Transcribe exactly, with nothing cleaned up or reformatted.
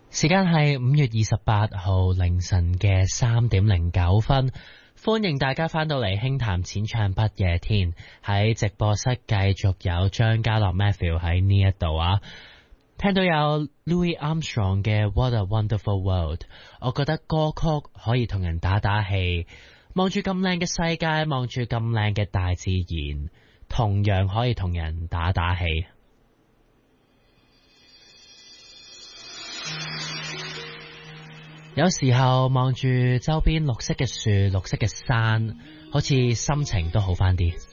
時間係五月二十八號凌晨嘅三點零九分，歡迎大家翻到嚟輕談淺唱不夜天，喺直播室繼續有張家樂 Matthew 喺呢一度啊，聽到有 Louis Armstrong 嘅 What a Wonderful World， 我覺得歌曲可以同人打打氣，望住咁靚嘅世界，望住咁靚嘅大自然，同樣可以同人打打氣。有時候望住周邊綠色嘅樹、綠色嘅山，好似心情都好返啲。